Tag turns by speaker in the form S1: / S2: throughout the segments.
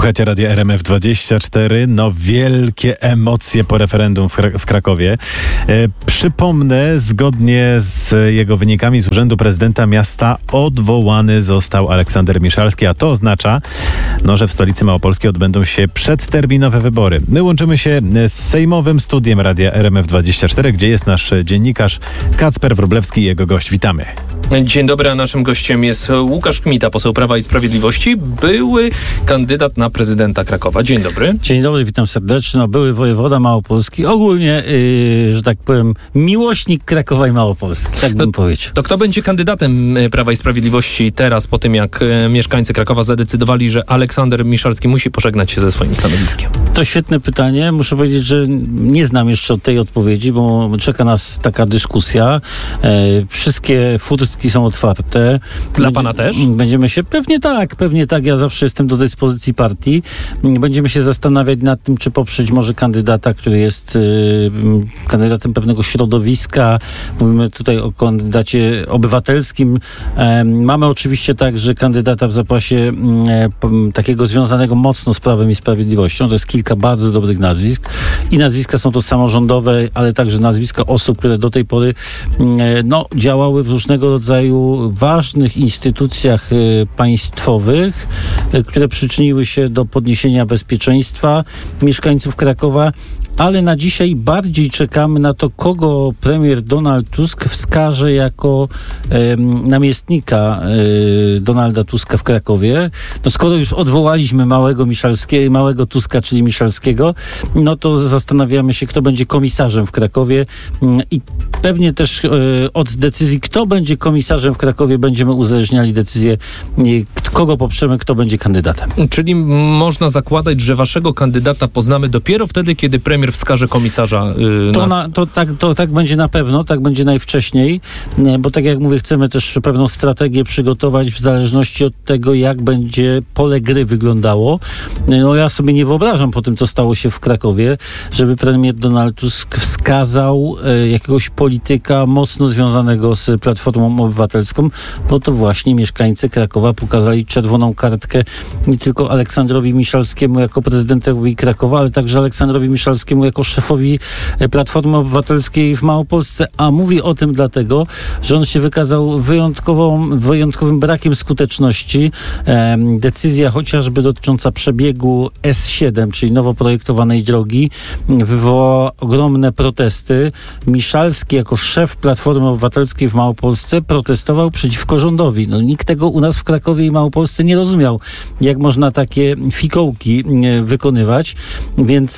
S1: Słuchajcie Radia RMF24. No wielkie emocje po referendum w Krakowie. Przypomnę, zgodnie z jego wynikami z Urzędu Prezydenta Miasta odwołany został Aleksander Miszalski, a to oznacza, że w stolicy małopolskiej odbędą się przedterminowe wybory. My łączymy się z sejmowym studiem Radia RMF24, gdzie jest nasz dziennikarz Kacper Wróblewski i jego gość. Witamy.
S2: Dzień dobry, a naszym gościem jest Łukasz Kmita, poseł Prawa i Sprawiedliwości, były kandydat na prezydenta Krakowa. Dzień dobry.
S3: Dzień dobry, witam serdecznie. Były wojewoda Małopolski, ogólnie, że tak powiem, miłośnik Krakowa i Małopolski, tak bym powiedział.
S2: To kto będzie kandydatem Prawa i Sprawiedliwości teraz, po tym jak mieszkańcy Krakowa zadecydowali, że Aleksander Miszalski musi pożegnać się ze swoim stanowiskiem?
S3: To świetne pytanie. Muszę powiedzieć, że nie znam jeszcze tej odpowiedzi, bo czeka nas taka dyskusja. Wszystkie furtki są otwarte.
S2: Dla pana też?
S3: Będziemy się, pewnie tak. Ja zawsze jestem do dyspozycji partii. Będziemy się zastanawiać nad tym, czy poprzeć może kandydata, który jest kandydatem pewnego środowiska. Mówimy tutaj o kandydacie obywatelskim. Mamy oczywiście także kandydata w zapasie takiego związanego mocno z Prawem i Sprawiedliwością. To jest kilka bardzo dobrych nazwisk. I nazwiska są to samorządowe, ale także nazwiska osób, które do tej pory działały w różnego rodzaju ważnych instytucjach państwowych, które przyczyniły się do podniesienia bezpieczeństwa mieszkańców Krakowa. Ale na dzisiaj bardziej czekamy na to, kogo premier Donald Tusk wskaże jako namiestnika Donalda Tuska w Krakowie. Skoro już odwołaliśmy małego Tuska, czyli Miszalskiego, to zastanawiamy się, kto będzie komisarzem w Krakowie i pewnie też od decyzji, kto będzie komisarzem w Krakowie, będziemy uzależniali decyzję, kogo poprzemy, kto będzie kandydatem.
S2: Czyli można zakładać, że waszego kandydata poznamy dopiero wtedy, kiedy premier wskaże komisarza.
S3: To tak będzie na pewno, tak będzie najwcześniej, bo tak jak mówię, chcemy też pewną strategię przygotować w zależności od tego, jak będzie pole gry wyglądało. Ja sobie nie wyobrażam po tym, co stało się w Krakowie, żeby premier Donald Tusk wskazał jakiegoś polityka mocno związanego z Platformą Obywatelską, bo to właśnie mieszkańcy Krakowa pokazali czerwoną kartkę nie tylko Aleksandrowi Miszalskiemu jako prezydentowi Krakowa, ale także Aleksandrowi Miszalskiemu jako szefowi Platformy Obywatelskiej w Małopolsce, a mówi o tym dlatego, że on się wykazał wyjątkowym brakiem skuteczności. Decyzja chociażby dotycząca przebiegu S7, czyli nowo projektowanej drogi, wywołała ogromne protesty. Miszalski jako szef Platformy Obywatelskiej w Małopolsce protestował przeciwko rządowi. Nikt tego u nas w Krakowie i Małopolsce nie rozumiał, jak można takie fikołki wykonywać, więc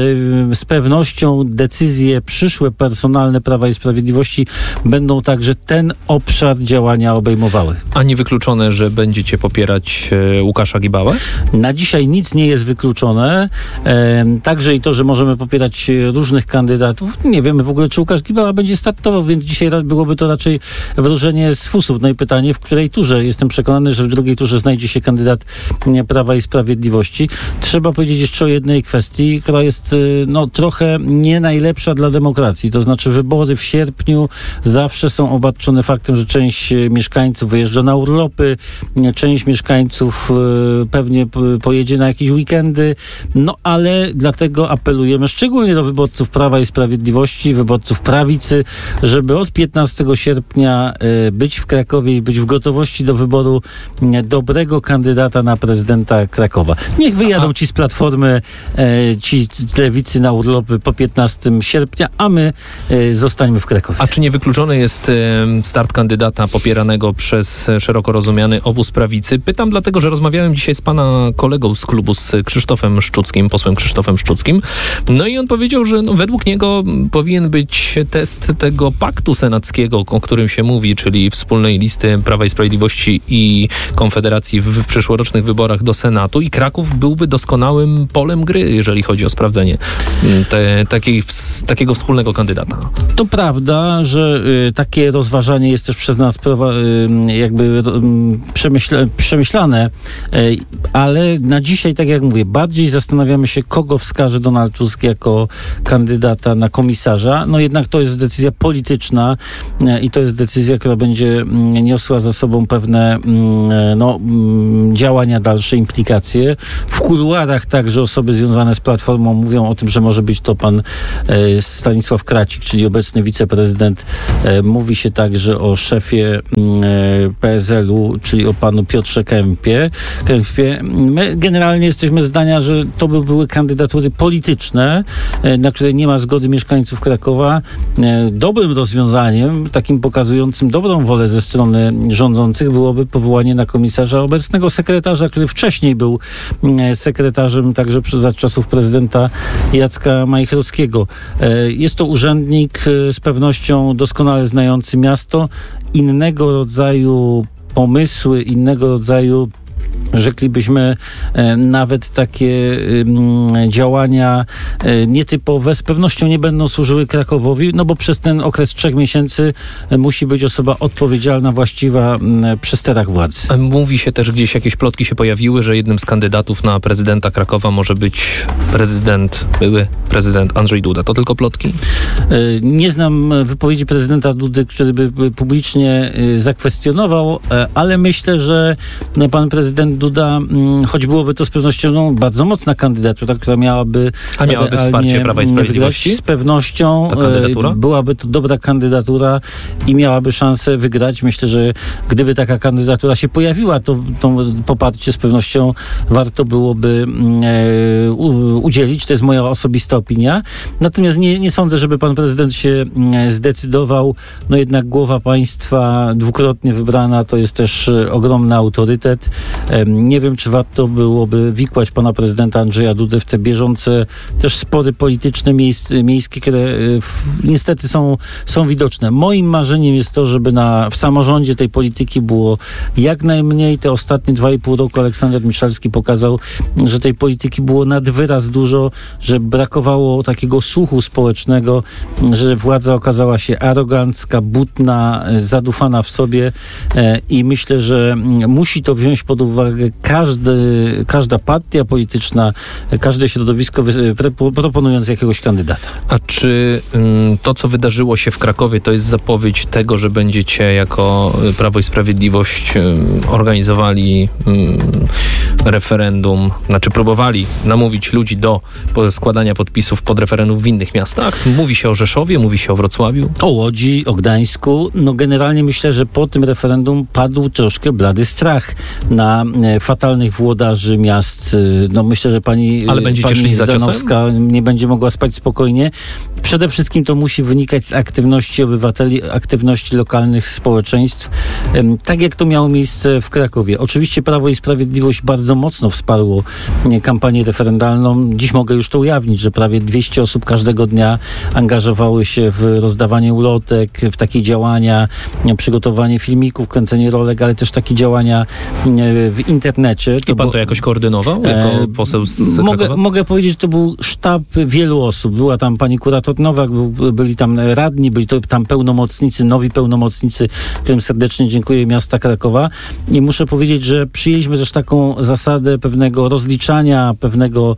S3: z pewnością decyzje przyszłe personalne Prawa i Sprawiedliwości będą także ten obszar działania obejmowały.
S2: A nie wykluczone, że będziecie popierać Łukasza Gibałę? Na
S3: dzisiaj nic nie jest wykluczone. Także i to, że możemy popierać różnych kandydatów. Nie wiemy w ogóle, czy Łukasz Gibała będzie startował, więc dzisiaj byłoby to raczej wróżenie z fusów. I pytanie, w której turze? Jestem przekonany, że w drugiej turze znajdzie się kandydat Prawa i Sprawiedliwości. Trzeba powiedzieć jeszcze o jednej kwestii, która jest trochę nie najlepsza dla demokracji. To znaczy wybory w sierpniu zawsze są obarczone faktem, że część mieszkańców wyjeżdża na urlopy, część mieszkańców pewnie pojedzie na jakieś weekendy, ale dlatego apelujemy szczególnie do wyborców Prawa i Sprawiedliwości, wyborców prawicy, żeby od 15 sierpnia być w Krakowie i być w gotowości do wyboru dobrego kandydata na prezydenta Krakowa. Niech wyjadą ci z Platformy, ci z Lewicy na urlopy po 15 sierpnia, a my zostańmy w Krakowie.
S2: A czy niewykluczony jest start kandydata popieranego przez szeroko rozumiany obóz prawicy? Pytam dlatego, że rozmawiałem dzisiaj z pana kolegą z klubu, z Krzysztofem Szczuckim, posłem Krzysztofem Szczuckim. I on powiedział, że według niego powinien być test tego paktu senackiego, o którym się mówi, czyli wspólnej listy Prawa i Sprawiedliwości i Konfederacji w przyszłorocznych wyborach do Senatu, i Kraków byłby doskonałym polem gry, jeżeli chodzi o sprawdzenie takiego wspólnego kandydata.
S3: To prawda, że takie rozważanie jest też przez nas przemyślane, ale na dzisiaj, tak jak mówię, bardziej zastanawiamy się, kogo wskaże Donald Tusk jako kandydata na komisarza. No jednak to jest decyzja polityczna i to jest decyzja, która będzie niosła za sobą pewne działania, dalsze implikacje. W kuluarach także osoby związane z Platformą mówią o tym, że może być to pan Stanisław Kracik, czyli obecny wiceprezydent. Mówi się także o szefie PSL-u, czyli o panu Piotrze Kępie. My generalnie jesteśmy zdania, że to by były kandydatury polityczne, na które nie ma zgody mieszkańców Krakowa. Dobrym rozwiązaniem, takim pokazującym dobrą wolę ze strony rządzących, byłoby powołanie na komisarza obecnego sekretarza, który wcześniej był sekretarzem także za czasów prezydenta Jacka Majchrowskiego. Jest to urzędnik z pewnością doskonale znający miasto, innego rodzaju pomysły, innego rodzaju, rzeklibyśmy, nawet takie działania nietypowe z pewnością nie będą służyły Krakowowi, no bo przez ten okres 3 miesięcy musi być osoba odpowiedzialna, właściwa przy sterach władzy.
S2: Mówi się też, gdzieś jakieś plotki się pojawiły, że jednym z kandydatów na prezydenta Krakowa może być były prezydent Andrzej Duda. To tylko plotki?
S3: Nie znam wypowiedzi prezydenta Dudy, który by publicznie zakwestionował, ale myślę, że pan prezydent Duda, choć byłoby to z pewnością bardzo mocna kandydatura, która miałaby
S2: wsparcie Prawa i Sprawiedliwości?
S3: Z pewnością byłaby to dobra kandydatura i miałaby szansę wygrać. Myślę, że gdyby taka kandydatura się pojawiła, to poparcie z pewnością warto byłoby udzielić. To jest moja osobista opinia. Natomiast nie sądzę, żeby pan prezydent się zdecydował. No jednak głowa państwa dwukrotnie wybrana to jest też ogromny autorytet. Nie wiem, czy warto byłoby wikłać pana prezydenta Andrzeja Dudę w te bieżące też spory polityczne miejskie, które niestety są widoczne. Moim marzeniem jest to, żeby w samorządzie tej polityki było jak najmniej. Te ostatnie 2,5 roku Aleksander Miszalski pokazał, że tej polityki było nad wyraz dużo, że brakowało takiego słuchu społecznego, że władza okazała się arogancka, butna, zadufana w sobie i myślę, że musi to wziąć pod uwagę każda partia polityczna, każde środowisko proponując jakiegoś kandydata.
S2: A czy to, co wydarzyło się w Krakowie, to jest zapowiedź tego, że będziecie jako Prawo i Sprawiedliwość organizowali referendum, znaczy próbowali namówić ludzi do składania podpisów pod referendum w innych miastach? Mówi się o Rzeszowie, mówi się o Wrocławiu?
S3: O Łodzi, o Gdańsku. No generalnie myślę, że po tym referendum padł troszkę blady strach na fatalnych włodarzy miast. No myślę, że pani Zdanowska nie będzie mogła spać spokojnie. Przede wszystkim to musi wynikać z aktywności obywateli, aktywności lokalnych społeczeństw, tak jak to miało miejsce w Krakowie. Oczywiście Prawo i Sprawiedliwość bardzo mocno wsparło kampanię referendalną. Dziś mogę już to ujawnić, że prawie 200 osób każdego dnia angażowały się w rozdawanie ulotek, w takie działania, przygotowanie filmików, kręcenie rolek, ale też takie działania w internecie.
S2: I pan to jakoś koordynował jako poseł z Krakowa?
S3: Mogę powiedzieć, że to był sztab wielu osób. Była tam pani kurator Nowak, byli tam radni, byli tam pełnomocnicy, nowi pełnomocnicy, którym serdecznie dziękuję, miasta Krakowa. I muszę powiedzieć, że przyjęliśmy też taką zasadę pewnego rozliczania, pewnego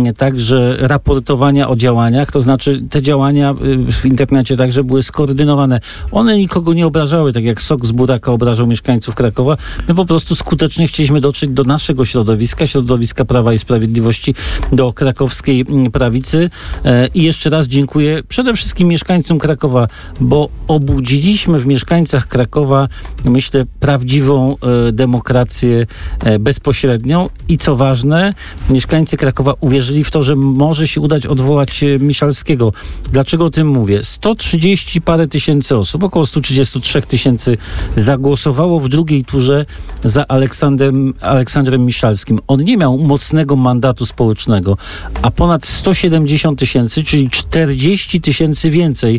S3: także raportowania o działaniach. To znaczy te działania w internecie także były skoordynowane. One nikogo nie obrażały, tak jak sok z buraka obrażał mieszkańców Krakowa. My po prostu skutecznie chcieliśmy dotrzeć do naszego środowiska Prawa i Sprawiedliwości, do krakowskiej prawicy. I jeszcze raz dziękuję przede wszystkim mieszkańcom Krakowa, bo obudziliśmy w mieszkańcach Krakowa, myślę, prawdziwą demokrację bezpośrednią i co ważne, mieszkańcy Krakowa uwierzyli w to, że może się udać odwołać Miszalskiego. Dlaczego o tym mówię? 130 parę tysięcy osób, około 133 tysięcy zagłosowało w drugiej turze za Aleksandrem Miszalskim. On nie miał mocnego mandatu społecznego, a ponad 170 tysięcy, czyli 40 tysięcy więcej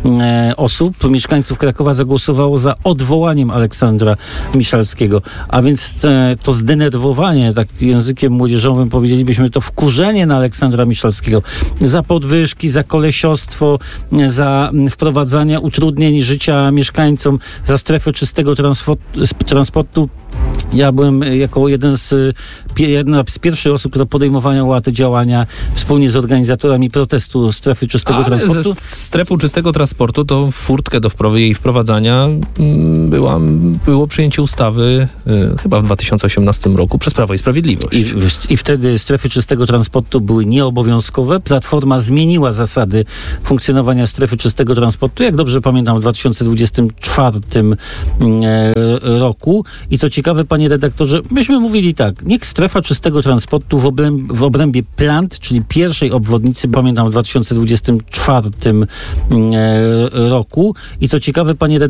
S3: osób, mieszkańców Krakowa zagłosowało za odwołaniem Aleksandra Miszalskiego. A więc to zdenerwowanie zdecydowanie, tak językiem młodzieżowym powiedzielibyśmy to wkurzenie na Aleksandra Miszalskiego za podwyżki, za kolesiostwo, za wprowadzanie utrudnień życia mieszkańcom, za strefę czystego transportu. Ja byłem jako jedna z pierwszych osób, która podejmowała te działania wspólnie z organizatorami protestu strefy czystego transportu.
S2: Ze strefą czystego transportu to furtkę do jej wprowadzania było przyjęcie ustawy chyba w 2018 roku przez Prawo i Sprawiedliwość.
S3: I wtedy strefy czystego transportu były nieobowiązkowe. Platforma zmieniła zasady funkcjonowania strefy czystego transportu, jak dobrze pamiętam, w 2024 roku. I co ciekawe, panie redaktorze, myśmy mówili tak, niech strefa czystego transportu w obrębie Plant, czyli pierwszej obwodnicy, pamiętam, w 2024 roku. I co ciekawe, panie redaktorze,